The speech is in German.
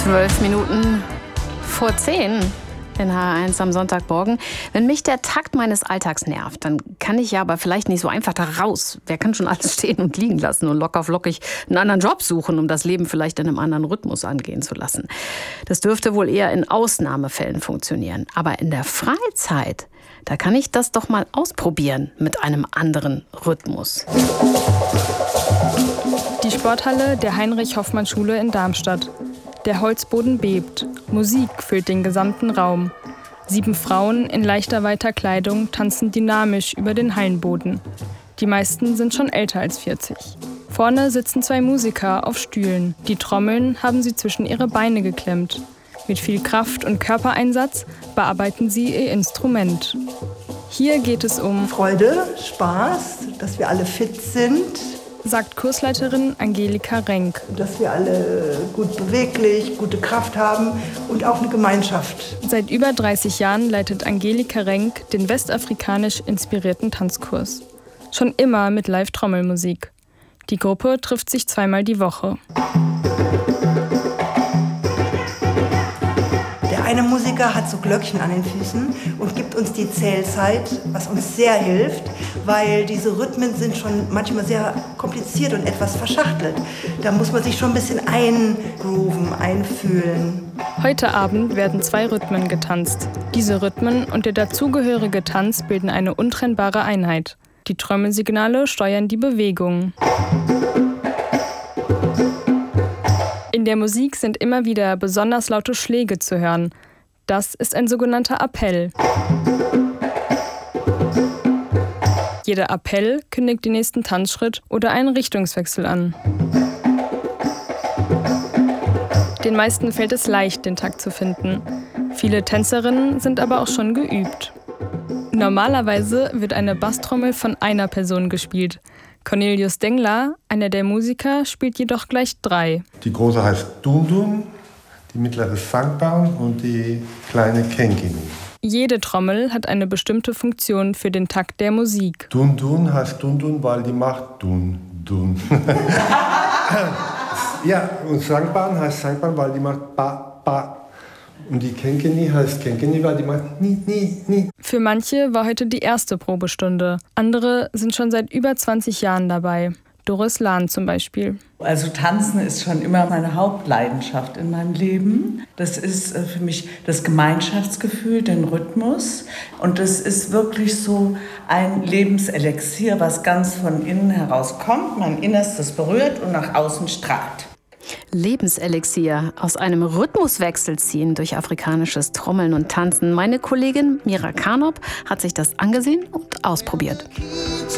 12:12 in H1 am Sonntagmorgen. Wenn mich der Takt meines Alltags nervt, dann kann ich ja aber vielleicht nicht so einfach da raus. Wer kann schon alles stehen und liegen lassen und locker flockig einen anderen Job suchen, um das Leben vielleicht in einem anderen Rhythmus angehen zu lassen? Das dürfte wohl eher in Ausnahmefällen funktionieren. Aber in der Freizeit, da kann ich das doch mal ausprobieren mit einem anderen Rhythmus. Die Sporthalle der Heinrich-Hoffmann-Schule in Darmstadt. Der Holzboden bebt. Musik füllt den gesamten Raum. 7 Frauen in leichter weiter Kleidung tanzen dynamisch über den Hallenboden. Die meisten sind schon älter als 40. Vorne sitzen 2 Musiker auf Stühlen. Die Trommeln haben sie zwischen ihre Beine geklemmt. Mit viel Kraft und Körpereinsatz bearbeiten sie ihr Instrument. Hier geht es um Freude, Spaß, dass wir alle fit sind. Sagt Kursleiterin Angelika Renk. Dass wir alle gut beweglich, gute Kraft haben und auch eine Gemeinschaft. Seit über 30 Jahren leitet Angelika Renk den westafrikanisch inspirierten Tanzkurs. Schon immer mit Live-Trommelmusik. Die Gruppe trifft sich 2-mal die Woche. Der eine Musiker hat so Glöckchen an den Füßen und gibt uns die Zählzeit, was uns sehr hilft, weil diese Rhythmen sind schon manchmal sehr kompliziert und etwas verschachtelt. Da muss man sich schon ein bisschen eingrooven, einfühlen. Heute Abend werden 2 Rhythmen getanzt. Diese Rhythmen und der dazugehörige Tanz bilden eine untrennbare Einheit. Die Trommelsignale steuern die Bewegung. In der Musik sind immer wieder besonders laute Schläge zu hören. Das ist ein sogenannter Appell. Jeder Appell kündigt den nächsten Tanzschritt oder einen Richtungswechsel an. Den meisten fällt es leicht, den Takt zu finden. Viele Tänzerinnen sind aber auch schon geübt. Normalerweise wird eine Basstrommel von einer Person gespielt. Cornelius Dengler, einer der Musiker, spielt jedoch gleich 3. Die große heißt Dundun, die mittlere Sangpan und die kleine Kenkini. Jede Trommel hat eine bestimmte Funktion für den Takt der Musik. Dundun heißt Dundun, weil die macht Dun, Dun. Ja, und Sangpan heißt Sangpan, weil die macht Ba, Ba. Und die Kenkini heißt Kenkini, weil die macht Ni, Ni, Ni. Für manche war heute die erste Probestunde. Andere sind schon seit über 20 Jahren dabei. Doris Lahn zum Beispiel. Also Tanzen ist schon immer meine Hauptleidenschaft in meinem Leben. Das ist für mich das Gemeinschaftsgefühl, den Rhythmus. Und das ist wirklich so ein Lebenselixier, was ganz von innen herauskommt, mein Innerstes berührt und nach außen strahlt. Lebenselixier, aus einem Rhythmuswechsel ziehen durch afrikanisches Trommeln und Tanzen. Meine Kollegin Mira Karnop hat sich das angesehen und ausprobiert.